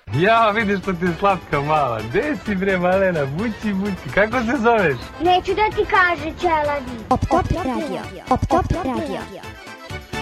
Ja, vidiš što ti je slatka mala. Gde si bre, malena? Bući, bući. Kako se zoveš? Neću da ti kaže, Čeladi. Op top radio. Op top radio.